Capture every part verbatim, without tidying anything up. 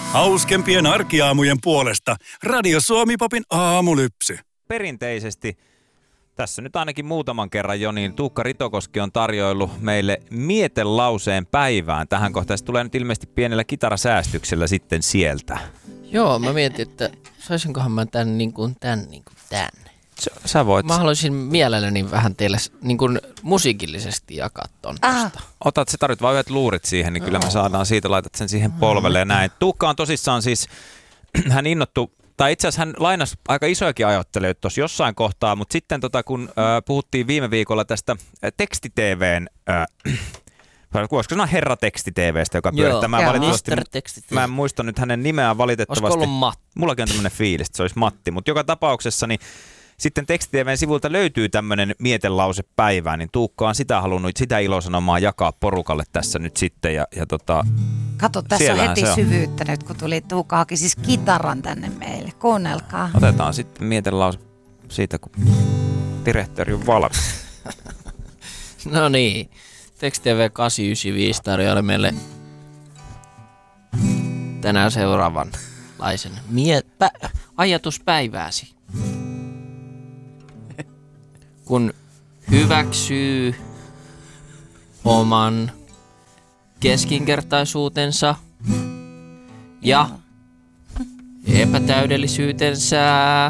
Hauskempien arkiaamujen puolesta Radio Suomi-popin aamulypsy. Perinteisesti, tässä nyt ainakin muutaman kerran jo, niin Tuukka Ritokoski on tarjoillut meille mietelauseen päivään. Tähän kohtaan se tulee nyt ilmeisesti pienellä kitarasäästyksellä sitten sieltä. Joo, mä mietin, että saisinkohan mä tän niin kuin tän niin kuin tän. Sä, sä voit. Mä haluaisin mielelläni vähän teille niin kuin musiikillisesti jakaa ton Ah. tosta. Otat, se tarvit vaan yhdet luurit siihen, niin kyllä me saadaan siitä, laitat sen siihen polvelle ja näin. Tuukka on tosissaan siis, hän innottu, tai itse asiassa hän lainasi aika isojakin ajattelijoita tuossa jossain kohtaa, mutta sitten tota, kun äh, puhuttiin viime viikolla tästä äh, teksti-tvn, äh, voisiko sanoa herra teksti-tvstä, joka pyörittää. Mä, valitettavasti, mä en muista nyt hänen nimeään valitettavasti. Olisiko ollut Matti? Mullakin on tämmöinen fiilis, että se olisi Matti, mutta joka tapauksessa niin sitten teksti-tvn sivulta löytyy tämmöinen mietelause päivään, niin Tuukka on sitä halunnut, sitä ilosanomaa jakaa porukalle tässä nyt sitten. Ja, ja tota, Kato, tässä on heti on. syvyyttä nyt, kun tuli Tuukka haki siis kitaran tänne meille. Kuunnelkaa. Otetaan sitten mietelause siitä, kun direktööri on valmis. No niin, teksti-tv kahdeksansataayhdeksänkymmentäviisi tarjoaa meille tänään seuraavanlaisen mie- pä- ajatuspäivääsi. Kun hyväksyy oman keskinkertaisuutensa ja epätäydellisyytensä,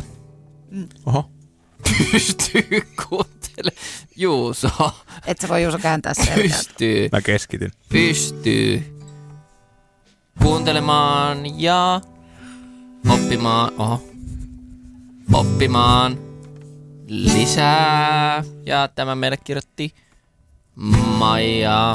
Oho. pystyy kuuntelemaan. Juuso. Et sä voi Juuso kääntää selkää. Pystyy. Mä keskityn. Pystyy kuuntelemaan ja oppimaan. Oho. Oppimaan lisää. Ja tämä meille kirjoitti Maija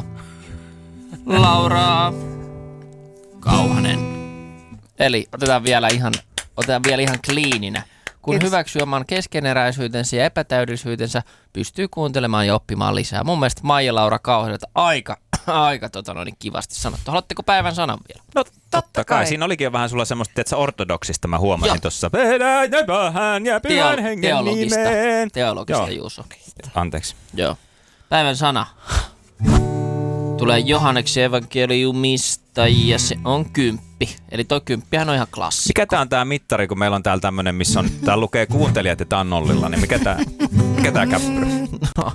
Laura Kauhanen. Eli otetaan vielä ihan, otetaan vielä ihan cleaninä. Kun Kiitos. hyväksyy oman keskeneräisyytensä ja epätäydellisyytensä, pystyy kuuntelemaan ja oppimaan lisää. Mun mielestä Maija Laura Kauhanen, aika, aika tota noin kivasti sanottu. Haluatteko päivän sanan vielä? No totta kai. kai. Siinä olikin jo vähän sulla semmoista, että ortodoksista mä huomasin Joo. tuossa. Pelää ja vähän ja pyhän Teo- hengen teologista, nimeen. teologista Joo. Juuso. Anteeksi. Joo. Päivän sana tulee Johanneksen evankeliumista ja se on kymppi. Eli toi kymppihän on ihan klassikko. Mikä tää on tää mittari, kun meillä on täällä tämmönen, missä on, tää lukee kuuntelijat ja tää on nollilla, niin mikä tää, mikä tää käppyrä? No.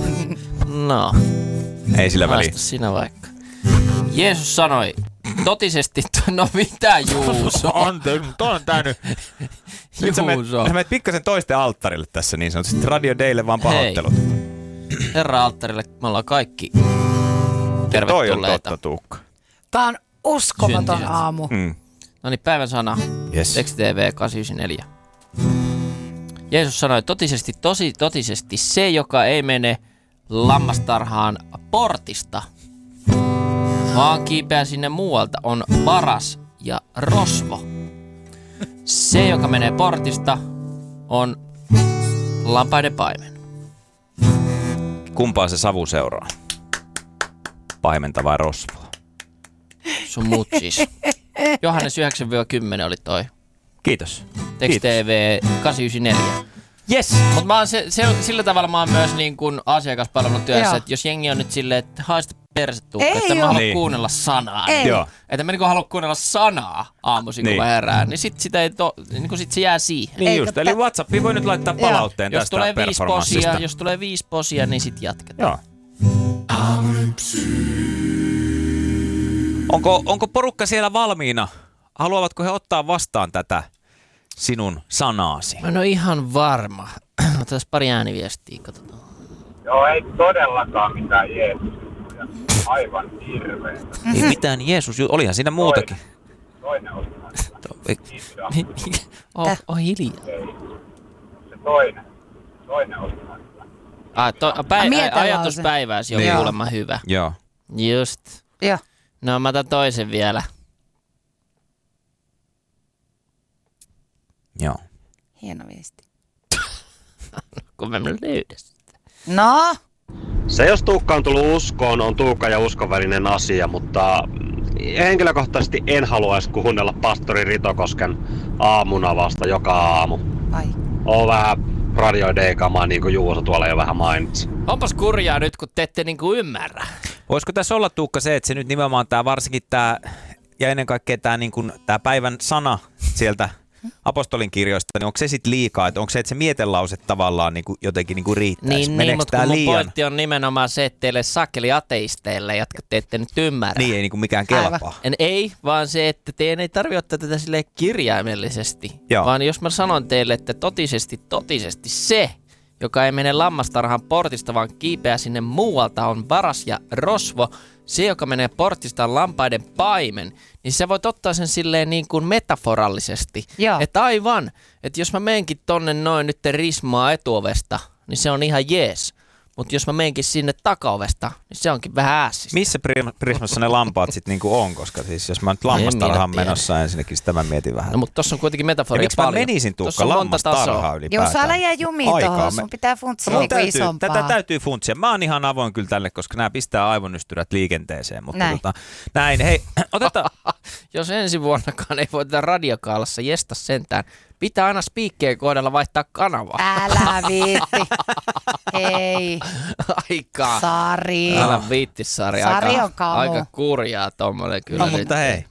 No. Ei sillä väliä. Haasta sinä vaikka. Jeesus sanoi totisesti, no mitä Juuso? Anteeksi, mutta on tää nyt. Nyt sä menet, Juuso. sä menet pikkasen toisten alttarille tässä niin sanotusti. Radio Daylle vaan pahoittelut. Herra alttarille me ollaan kaikki Toi on tervetulleita. totta, Tuukka. Tää on uskomaton Syntiset. aamu. Mm. No niin, päivän sana. Yes. Teksti-tv kahdeksansataayhdeksänkymmentäneljä. Jeesus sanoi totisesti, tosi totisesti, se joka ei mene lammastarhaan portista, vaan kiipeää sinne muualta, on varas ja rosvo. Se, joka menee portista, on lampaiden paimen. Kumpaa se savu seuraa? Paimenta vai rosvoa? Sun mutsis. Johannes yhdeksän kymmenen oli toi. Kiitos. Teksti-tv kahdeksansataayhdeksänkymmentäneljä. Yes. Mutta mä oon se, se, sillä tavalla mä oon myös niin kuin asiakaspalvelutyössä, Joo. että jos jengi on nyt silleen, että haista perset Tuukka, Ei että mä oo. haluan Niin. kuunnella sanaa. Ei. Niin, Joo. että mä niin kuin haluan kuunnella sanaa aamuisin, Niin. kun mä herään, niin sit, sitä ei to, niin kuin sit se jää siihen. Niin Eikä just, tä- eli WhatsAppiin voi nyt laittaa palautteen Jos tästä tulee, viisi performanssista. posia, jos tulee viisi posia, niin sit jatketaan. Joo. Onko, onko porukka siellä valmiina? Haluavatko he ottaa vastaan tätä sinun sanaasi? Mä en ole ihan varma. Otetaan pari ääniviestiä, katsotaan. Joo, ei todellakaan mitään Jeesus. Aivan hirveä. Ei mitään, Jeesus, ju- olihan siinä muutakin. Toinen oli Ei- oh, oh, hiljaa. ei. Se toinen. Toinen oli Ah, to, päi, Mietelause. ajatuspäiväsi on Niin. kuulemma hyvä. Joo. Just. Joo. No mä otan toisen vielä. Joo. Hieno viesti. Kun mä en löydä sitä. No, Se, jos Tuukka on tullut uskoon, on Tuukka ja uskon välinen asia, mutta henkilökohtaisesti en haluaisi kuunnella pastori Ritokosken aamuna vasta joka aamu. vai. On vähän Radio D-kamaa, niin kuin Juuso tuolla jo vähän mainitsi. Onpas kurjaa nyt, kun te ette niinku ymmärrä. Voisiko tässä olla, Tuukka, se, että se nyt nimenomaan tämä varsinkin tämä ja ennen kaikkea tämä niin kuin, tää päivän sana sieltä apostolin kirjoista, niin onko se sitten liikaa, että onko se, että se mietelause tavallaan niin kuin jotenkin niin kuin riittäisi? Niin, niin mutta kun mun pointti on nimenomaan se, että teille sakeli ateisteille, jotka te ette nyt ymmärrä. Niin, ei niin kuin mikään kelpaa. En, ei, vaan se, että teidän ei tarvitse ottaa tätä silleen kirjaimellisesti, Joo. vaan jos mä sanon teille, että totisesti, totisesti se, joka ei mene lammastarhan portista, vaan kiipeää sinne muualta, on varas ja rosvo. Se, joka menee portista, on lampaiden paimen. Niin sä voit ottaa sen silleen niin kuin metaforallisesti. Joo. Että aivan, että jos mä menenkin tonne noin nyt rismaa etuovesta, niin se on ihan jees. Mutta jos mä menenkin sinne takaovesta, niin se onkin vähän äässistä. Missä Prismassa ne lampaat sitten niinku on? Koska siis jos mä nyt lammastarhaan menossa ensinnäkin, sitä mä mietin vähän. No mutta tossa on kuitenkin metaforia ja miksi paljon. mä menisin Tuukka lammastarhaan ylipäätään? Joo, älä jää jumiin tuohon, sun pitää funtsia niinku täytyy, isompaa. Tätä täytyy funtsia. Mä oon ihan avoin kyllä tälle, koska nämä pistää aivonystyrät liikenteeseen. Mutta näin. Tota, näin. Hei, otetaan. Jos ensi vuonnakaan ei voiteta radiokaalassa, jesta sentään. Pitää aina spiikkeen kohdalla vaihtaa kanavaa. Älä viitti. Hei. Aika. Sari. Älä viitti, Sari. Sari aika, on kamu. aika kurjaa tommonen kyllä. No mutta hei.